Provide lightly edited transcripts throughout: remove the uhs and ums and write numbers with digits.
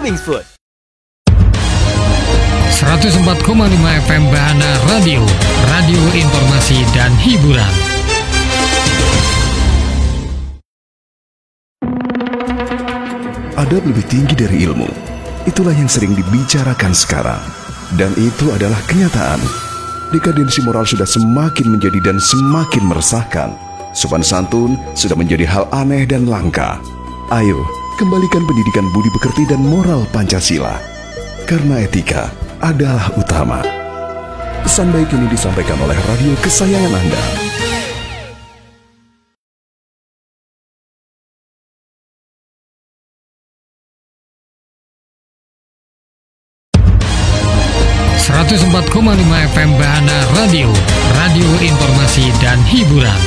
Wings Food. 104,5 FM Bahana Radio, radio informasi dan hiburan. Adab lebih tinggi dari ilmu. Itulah yang sering dibicarakan sekarang. Dan itu adalah kenyataan. Dekadensi moral sudah semakin menjadi dan semakin meresahkan. Sopan santun sudah menjadi hal aneh dan langka. Ayo, kembalikan pendidikan budi pekerti dan moral Pancasila. Karena etika adalah utama. Pesan baik ini disampaikan oleh radio kesayangan Anda. FM Bahana Radio, radio informasi dan hiburan.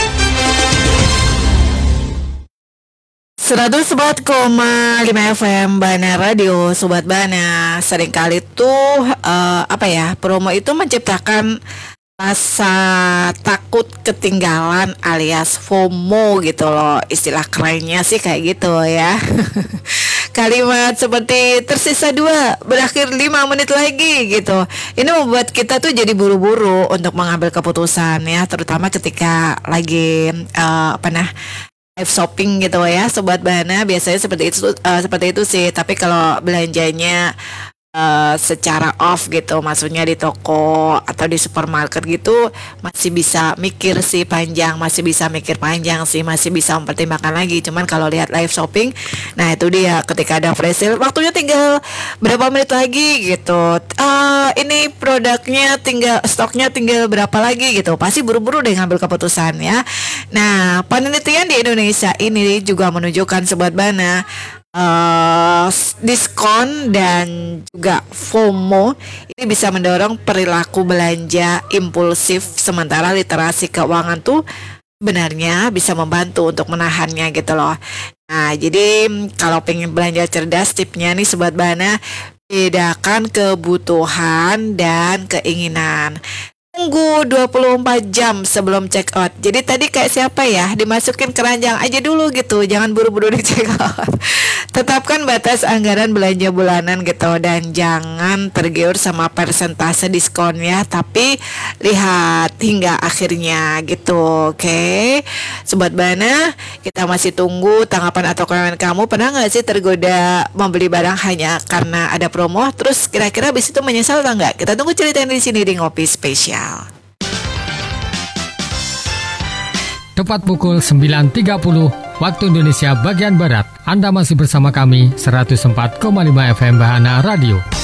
104,5 FM Bahana Radio, Sobat Bahana. Seringkali tuh promo itu menciptakan rasa takut ketinggalan alias FOMO gitu loh. Istilah kerennya sih kayak gitu ya. Kalimat seperti tersisa 2, berakhir 5 menit lagi gitu. Ini membuat kita tuh jadi buru-buru untuk mengambil keputusan ya, terutama ketika lagi live shopping gitu ya, Sobat Bahana. Biasanya seperti itu sih. Tapi kalau belanjanya secara off gitu, maksudnya di toko atau di supermarket gitu, masih bisa mikir sih panjang, masih bisa mempertimbangkan lagi. Cuman kalau lihat live shopping, nah itu dia, ketika ada flash sale, waktunya tinggal berapa menit lagi gitu, ini produknya stoknya tinggal berapa lagi gitu, pasti buru-buru deh ngambil keputusan ya. Nah, penelitian di Indonesia ini juga menunjukkan, Sobat Bahana, diskon dan juga FOMO ini bisa mendorong perilaku belanja impulsif, sementara literasi keuangan tuh sebenarnya bisa membantu untuk menahannya gitu loh. Nah, jadi kalau pengen belanja cerdas, tipnya nih Sobat Bahana, bedakan kebutuhan dan keinginan. Tunggu 24 jam sebelum check out. Jadi tadi kayak siapa ya, dimasukin keranjang aja dulu gitu, jangan buru-buru di check out. Tetapkan batas anggaran belanja bulanan gitu, dan jangan tergiur sama persentase diskonnya, tapi lihat hingga akhirnya gitu. Oke, Sobat Bahana, kita masih tunggu tanggapan atau komen kamu. Pernah nggak sih tergoda membeli barang hanya karena ada promo, terus kira-kira habis itu menyesal atau nggak? Kita tunggu ceritanya di sini di Ngopi Spesial. Tepat pukul 9.30 waktu Indonesia bagian Barat. Anda masih bersama kami 104,5 FM Bahana Radio.